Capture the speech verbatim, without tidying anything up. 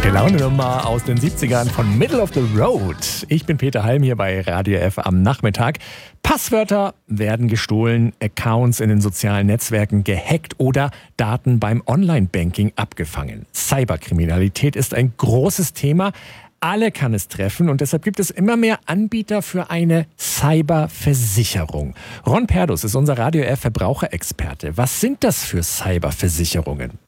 Gute Laune Nummer aus den siebzigern von Middle of the Road. Ich bin Peter Halm hier bei Radio F am Nachmittag. Passwörter werden gestohlen, Accounts in den sozialen Netzwerken gehackt oder Daten beim Online-Banking abgefangen. Cyberkriminalität ist ein großes Thema. Alle kann es treffen und deshalb gibt es immer mehr Anbieter für eine Cyberversicherung. Ron Perdus ist unser Radio F Verbraucherexperte. Was sind das für Cyberversicherungen?